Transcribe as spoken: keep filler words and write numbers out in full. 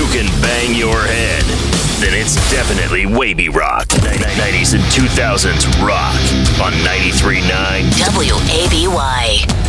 can bang your head, then it's definitely Wavy Rock. nineties and two thousands rock on ninety-three point nine W A B Y.